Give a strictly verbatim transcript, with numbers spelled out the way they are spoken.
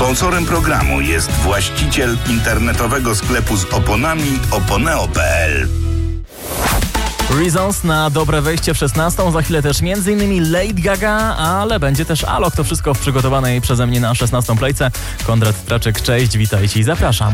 Sponsorem programu jest właściciel internetowego sklepu z oponami oponeo kropka p l. Reasons na dobre wejście w szesnastą. Za chwilę też m.in. Lady Gaga, ale będzie też Alok. To wszystko w przygotowanej przeze mnie na szesnastą playce. Konrad Traczek, cześć, witajcie i zapraszam.